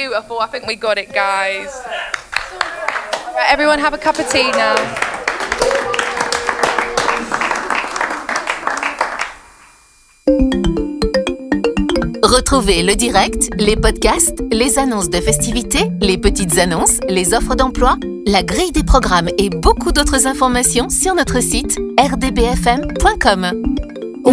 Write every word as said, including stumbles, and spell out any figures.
beautiful. I think we got it, guys. Right, everyone have a cup of tea now. Retrouvez le direct, les podcasts, les annonces de festivités, les petites annonces, les offres d'emploi, la grille des programmes et beaucoup d'autres informations sur notre site r d b f m point com.